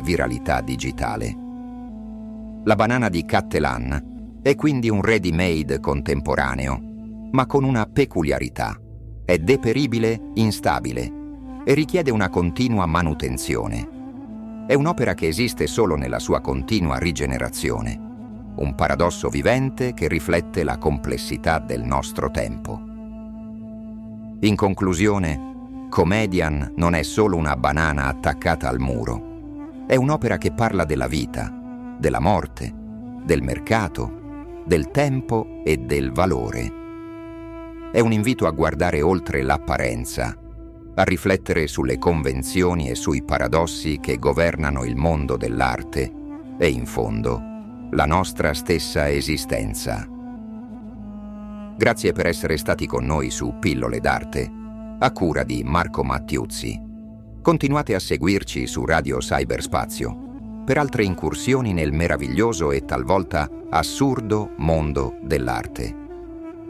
viralità digitale. La banana di Cattelan è quindi un ready-made contemporaneo, ma con una peculiarità: è deperibile, instabile e richiede una continua manutenzione. È un'opera che esiste solo nella sua continua rigenerazione, un paradosso vivente che riflette la complessità del nostro tempo. In conclusione, Comedian non è solo una banana attaccata al muro, è un'opera che parla della vita, della morte, del mercato, del tempo e del valore. È un invito a guardare oltre l'apparenza, a riflettere sulle convenzioni e sui paradossi che governano il mondo dell'arte e, in fondo, la nostra stessa esistenza. Grazie per essere stati con noi su Pillole d'Arte, a cura di Marco Mattiuzzi. Continuate a seguirci su Radio Cyberspazio per altre incursioni nel meraviglioso e talvolta assurdo mondo dell'arte.